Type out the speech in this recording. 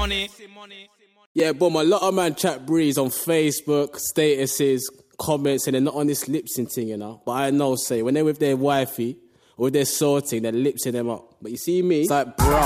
Yeah, boom, a lot of man chat breeze on Facebook, statuses, comments, and they're not on this lip sync thing, you know. But I know, say, when they're with their wifey or with their sorting, they're lipsing them up. But you see me, it's like, bruh.